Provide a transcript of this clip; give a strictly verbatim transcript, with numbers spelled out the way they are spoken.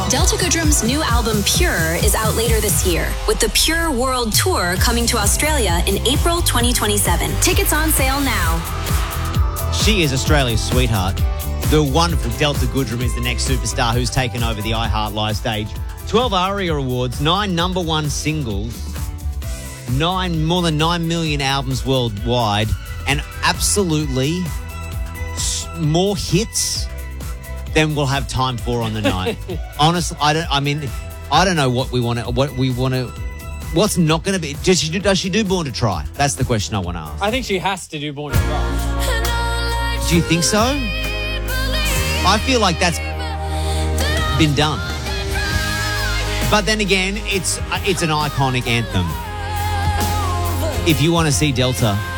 Delta Goodrum's new album Pure is out later this year, with the Pure World Tour coming to Australia in April twenty twenty-seven. Tickets on sale now. She is Australia's sweetheart. The wonderful Delta Goodrum is the next superstar who's taken over the iHeart Live stage. twelve ARIA Awards, nine number one singles, nine more than nine million albums worldwide, and absolutely more hits than we'll have time for on the night. Honestly, I don't. I mean, I don't know what we want to. What we want to. What's not going to be? Does she do? Does she do Born to Try? That's the question I want to ask. I think she has to do Born to Try. Do you think so? I feel like that's been done. But then again, it's it's an iconic anthem. If you want to see Delta